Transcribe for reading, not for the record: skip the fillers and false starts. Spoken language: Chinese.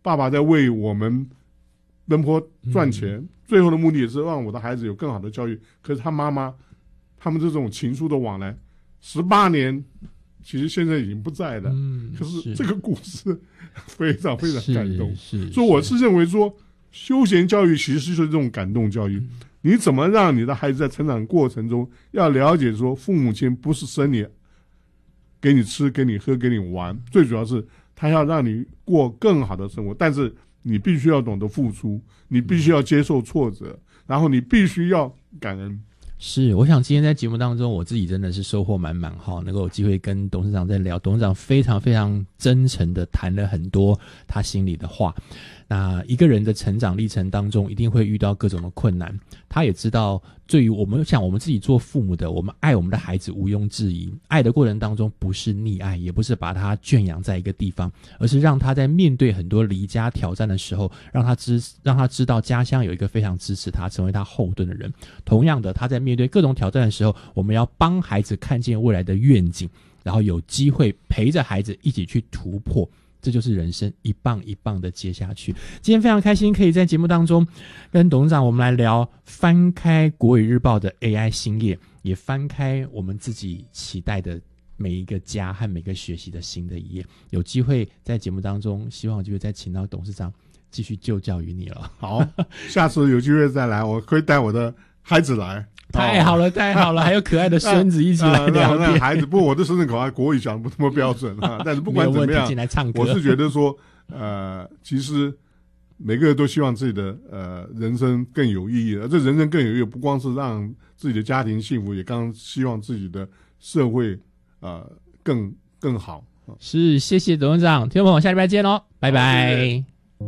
爸爸在为我们奔波赚钱，最后的目的也是让我的孩子有更好的教育。可是他妈妈，他们这种情愫的往来，18年，其实现在已经不在了。可是这个故事非常非常感动。所以我是认为说，休闲教育其实就是这种感动教育。你怎么让你的孩子在成长过程中要了解说，父母亲不是生你给你吃给你喝给你玩，最主要是他要让你过更好的生活，但是你必须要懂得付出，你必须要接受挫折，然后你必须要感恩。 是，我想今天在节目当中，我自己真的是收获满满哈，能够有机会跟董事长在聊，董事长非常非常真诚的谈了很多他心里的话。那一个人的成长历程当中，一定会遇到各种的困难。他也知道，对于我们自己做父母的，我们爱我们的孩子毋庸置疑。爱的过程当中，不是溺爱，也不是把他圈养在一个地方，而是让他在面对很多离家挑战的时候，让他知道家乡有一个非常支持他、成为他后盾的人。同样的，他在面对各种挑战的时候，我们要帮孩子看见未来的愿景，然后有机会陪着孩子一起去突破。这就是人生，一棒一棒的接下去。今天非常开心，可以在节目当中跟董事长我们来聊，翻开国语日报的 AI 新页，也翻开我们自己期待的每一个家和每个学习的新的一页。有机会在节目当中，希望有机会再请到董事长继续就教于你了。 好，下次有机会再来，我可以带我的孩子来。 太好了，太好了，还有可爱的孙子一起来聊天。 孩子，不过我的孙子口爱国语讲不那么标准啊，但是不管怎么样，我是觉得说，其实每个人都希望自己的人生更有意义，而这人生更有意义，不光是让自己的家庭幸福，也刚希望自己的社会更好。 是，谢谢董事长，听众朋友，下礼拜见喽，拜拜。